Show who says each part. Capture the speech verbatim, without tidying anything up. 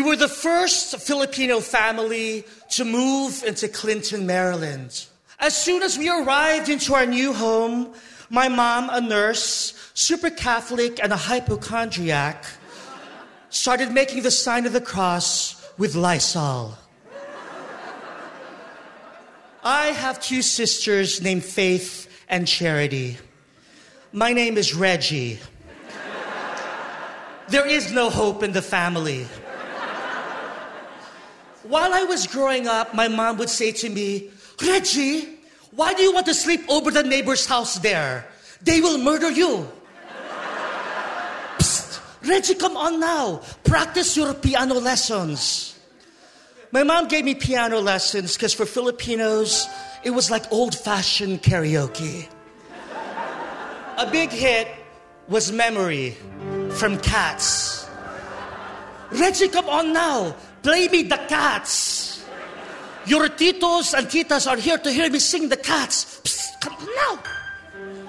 Speaker 1: were the first Filipino family to move into Clinton, Maryland. As soon as we arrived into our new home, my mom, a nurse, super Catholic, and a hypochondriac, started making the sign of the cross with Lysol. I have two sisters named Faith and Charity. My name is Reggie. There is no hope in the family. While I was growing up, my mom would say to me, Reggie, why do you want to sleep over the neighbor's house there? They will murder you. Psst, Reggie, come on now. Practice your piano lessons. My mom gave me piano lessons because for Filipinos, it was like old-fashioned karaoke. A big hit was Memory from Cats. Reggie, come on now. Play me the Cats. Your titos and titas are here to hear me sing the Cats. Psst, come on now.